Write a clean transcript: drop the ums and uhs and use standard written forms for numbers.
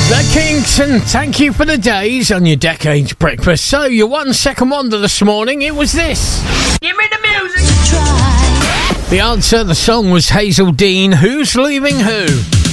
The Kingston, thank you for the days on your Decades breakfast. So, your 1 second wonder this morning, it was this. Give me the music. The answer, the song was Hazel Dean, Who's Leaving Who?